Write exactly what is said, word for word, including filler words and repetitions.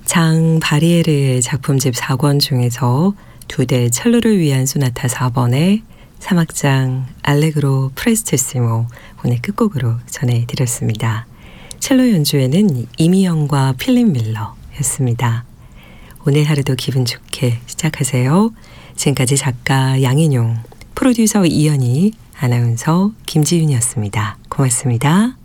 장 바리에르의 작품집 사 권 중에서 두 대 첼로를 위한 소나타 사 번의 삼 악장 알레그로 프레스테시모 오늘 끝곡으로 전해드렸습니다. 첼로 연주에는 이미영과 필립 밀러였습니다. 오늘 하루도 기분 좋게 시작하세요. 지금까지 작가 양인용, 프로듀서 이연희, 아나운서 김지윤이었습니다. 고맙습니다.